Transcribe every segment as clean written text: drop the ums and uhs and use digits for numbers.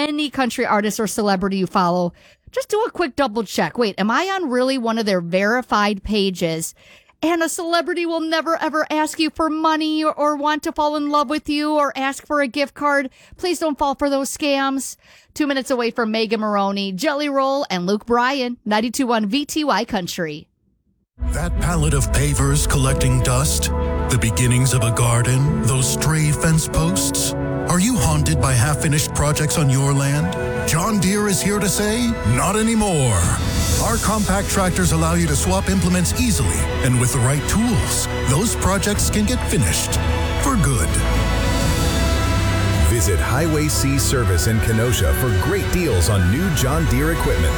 any country artist or celebrity you follow, just do a quick double check. Wait, am I on really one of their verified pages? And a celebrity will never, ever ask you for money or want to fall in love with you or ask for a gift card. Please don't fall for those scams. 2 minutes away from Megan Maroney, Jelly Roll, and Luke Bryan, 92.1 VTY Country. That pallet of pavers collecting dust, the beginnings of a garden, those stray fence posts. Are you haunted by half-finished projects on your land? John Deere is here to say, not anymore. Our compact tractors allow you to swap implements easily, and with the right tools, those projects can get finished for good. Visit Highway C Service in Kenosha for great deals on new John Deere equipment.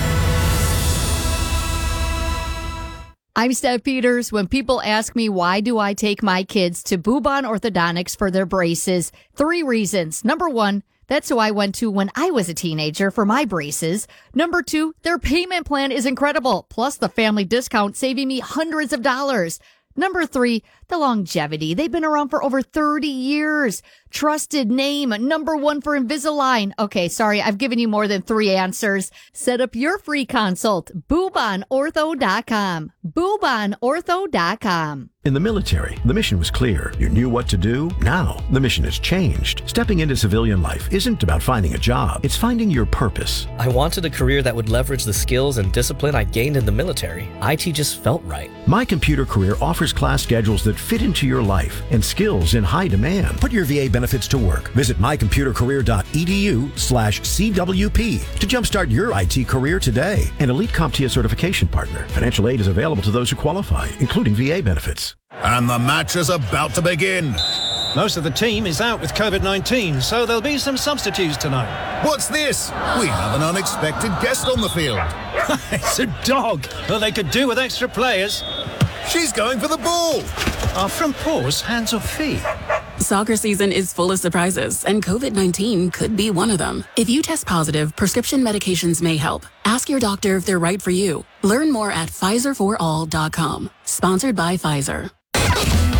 I'm Steph Peters. When people ask me why do I take my kids to Boobon Orthodontics for their braces, 3 reasons. Number 1, that's who I went to when I was a teenager for my braces. Number 2, their payment plan is incredible, plus the family discount saving me hundreds of dollars. Number 3, the longevity. They've been around for over 30 years. Trusted name, number 1 for Invisalign. Okay, sorry, I've given you more than 3 answers. Set up your free consult. BoobonOrtho.com. BoobonOrtho.com. In the military, the mission was clear. You knew what to do. Now, the mission has changed. Stepping into civilian life isn't about finding a job. It's finding your purpose. I wanted a career that would leverage the skills and discipline I gained in the military. IT just felt right. My Computer Career offers class schedules that fit into your life and skills in high demand. Put your VA benefits to work. Visit mycomputercareer.edu/CWP to jumpstart your IT career today. An elite CompTIA certification partner. Financial aid is available to those who qualify, including VA benefits. And the match is about to begin. Most of the team is out with COVID-19, so there'll be some substitutes tonight. What's this? We have an unexpected guest on the field. It's a dog. Well, they could do with extra players. She's going for the ball. Are front paws hands or feet? Soccer season is full of surprises, and COVID-19 could be one of them. If you test positive, prescription medications may help. Ask your doctor if they're right for you. Learn more at PfizerForAll.com. Sponsored by Pfizer.